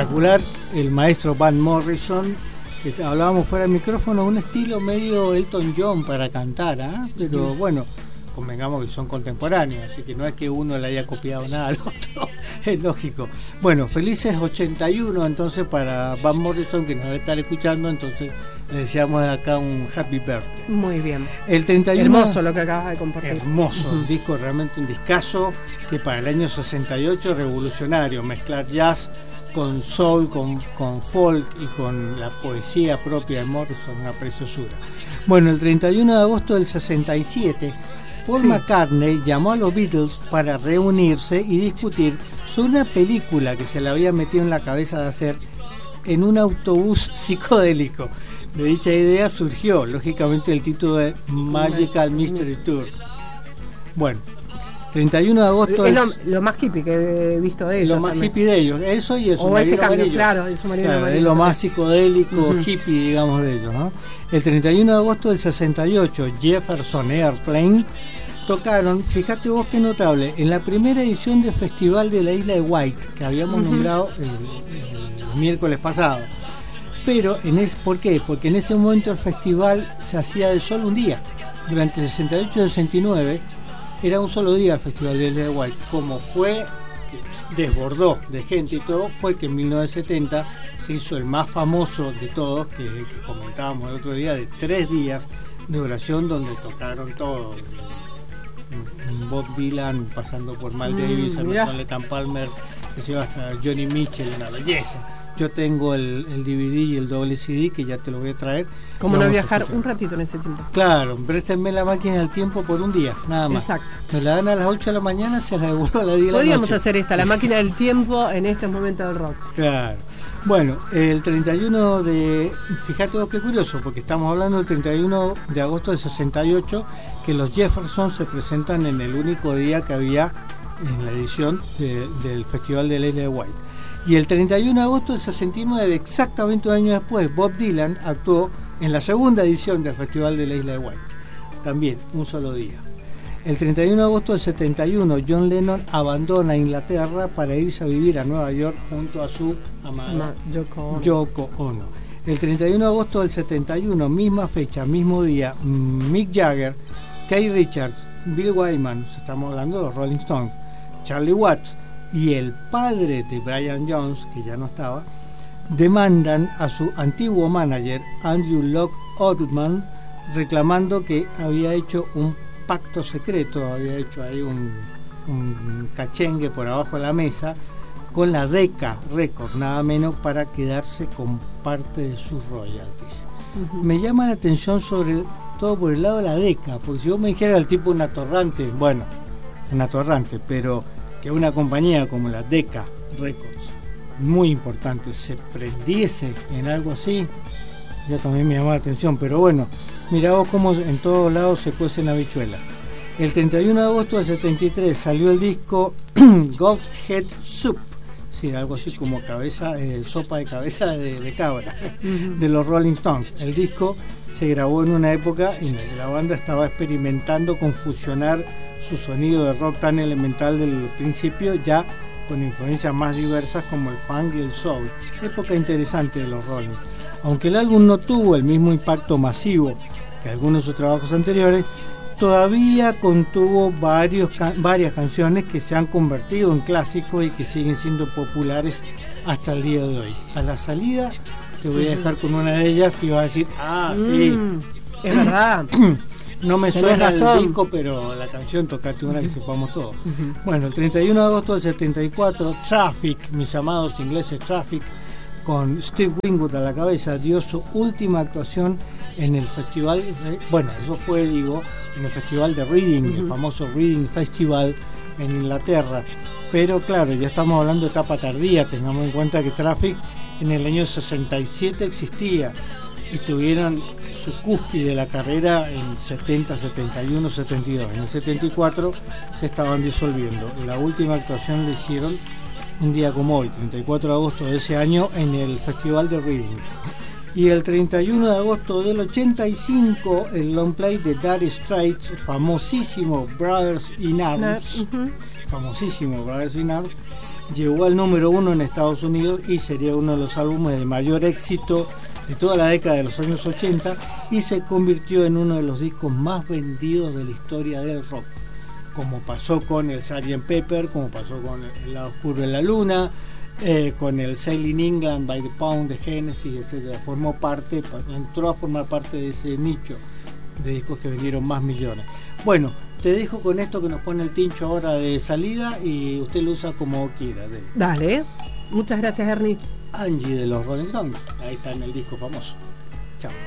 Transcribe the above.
espectacular el maestro Van Morrison, que hablábamos fuera del micrófono, un estilo medio Elton John para cantar, pero bueno, convengamos que son contemporáneos, así que no es que uno le haya copiado nada al otro, es lógico. Bueno, felices 81 entonces para Van Morrison, que nos debe estar escuchando, entonces le deseamos acá un happy birthday. Muy bien. El 31, hermoso lo que acabas de compartir. Hermoso, un disco, realmente un discazo, que para el año 68 revolucionario, mezclar jazz con soul, con folk y con la poesía propia de Morrison, una preciosura. Bueno, el 31 de agosto del 67, Paul McCartney llamó a los Beatles para reunirse y discutir sobre una película que se le había metido en la cabeza de hacer en un autobús psicodélico. De dicha idea surgió, lógicamente, el título de Magical Mystery Tour. Bueno, 31 de agosto es lo más hippie que he visto de ellos. Lo más también. Hippie de ellos, eso y el submarino amarillo. Claro, el submarino amarillo. Es lo más psicodélico, hippie, digamos, de ellos, ¿no? El 31 de agosto del 68, Jefferson Airplane tocaron, fíjate vos qué notable, en la primera edición del Festival de la Isla de White, que habíamos nombrado el miércoles pasado. Pero, ¿por qué? Porque en ese momento el festival se hacía de solo un día. Durante el 68 y el 69 era un solo día el Festival de la Isla de White. Como fue, que desbordó de gente y todo, fue que en 1970 se hizo el más famoso de todos, que comentábamos el otro día, de 3 días de duración, donde tocaron todos. Bob Dylan, pasando por Miles Davis, Emerson Lake and Palmer, que se iba hasta Johnny Mitchell, una belleza. Yo tengo el DVD y el doble CD, que ya te lo voy a traer. ¿Cómo no viajar un ratito en ese tiempo? Claro, préstenme la máquina del tiempo por un día, nada más. Exacto. Me la dan a las 8 de la mañana, se la devuelvo a las 10 de la noche. Podríamos hacer la máquina del tiempo en estos momentos del rock. Claro. Bueno, el 31 de... Fíjate vos qué curioso, porque estamos hablando del 31 de agosto de 68, que los Jefferson se presentan en el único día que había en la edición del Festival de la Isla de White. Y el 31 de agosto del 69, exactamente un año después, Bob Dylan actuó en la segunda edición del Festival de la Isla de White. También, un solo día. El 31 de agosto del 71, John Lennon abandona Inglaterra para irse a vivir a Nueva York junto a su amada Yoko Ono. El 31 de agosto del 71, misma fecha, mismo día, Mick Jagger, Keith Richards, Bill Wyman, estamos hablando de los Rolling Stones, Charlie Watts y el padre de Brian Jones, que ya no estaba, demandan a su antiguo manager Andrew Lock Oldman, reclamando que había hecho un pacto secreto, había hecho ahí un cachengue por abajo de la mesa con la Decca Records, nada menos, para quedarse con parte de sus royalties. Me llama la atención sobre todo por el lado de la Decca, porque si vos me dijeras el tipo un atorrante, bueno, un atorrante, pero que una compañía como la Decca Records, muy importante, se prendiese en algo así, ya también me llamó la atención. Pero bueno, mirá vos cómo en todos lados se cuecen habichuelas. El 31 de agosto del 73 salió el disco Goat's Head Soup, sí, algo así como sopa de cabeza de cabra, de los Rolling Stones. El disco se grabó en una época en la que la banda estaba experimentando con fusionar su sonido de rock tan elemental del principio, ya con influencias más diversas como el funk y el soul. Época interesante de los Rolling. Aunque el álbum no tuvo el mismo impacto masivo que algunos de sus trabajos anteriores, todavía contuvo varias canciones que se han convertido en clásicos y que siguen siendo populares hasta el día de hoy. A la salida te voy a dejar con una de ellas y vas a decir, sí, es verdad. No me suena el disco, pero la canción, tocate una que sepamos todos. Bueno, el 31 de agosto del 74, Traffic, mis amados ingleses Traffic, con Steve Winwood a la cabeza, dio su última actuación en el festival, bueno, eso fue, en el festival de Reading, el famoso Reading Festival en Inglaterra. Pero claro, ya estamos hablando de etapa tardía, tengamos en cuenta que Traffic en el año 67 existía y tuvieron su cúspide de la carrera en 70, 71, 72. En el 74 se estaban disolviendo. La última actuación la hicieron un día como hoy, 34 de agosto de ese año, en el Festival de Reading. Y el 31 de agosto del 85, el long play de Dire Straits, famosísimo Brothers in Arms, llegó al número 1 en Estados Unidos y sería uno de los álbumes de mayor éxito de toda la década de los años 80 y se convirtió en uno de los discos más vendidos de la historia del rock, como pasó con el Sgt. Pepper, como pasó con El lado oscuro de la luna, con el Sailing England by the Pound de Genesis, etcétera. Entró a formar parte de ese nicho de discos que vendieron más millones. Bueno, te dejo con esto que nos pone el Tincho ahora de salida y usted lo usa como quiera. Dale, muchas gracias, Ernie. Angie de los Rolling Stones, ahí está en el disco famoso. Chao.